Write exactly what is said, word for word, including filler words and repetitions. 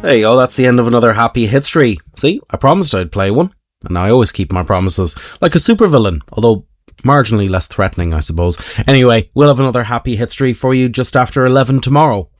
There you go, that's the end of another happy history. See, I promised I'd play one, and I always keep my promises. Like a supervillain, although marginally less threatening, I suppose. Anyway, we'll have another happy history for you just after eleven tomorrow.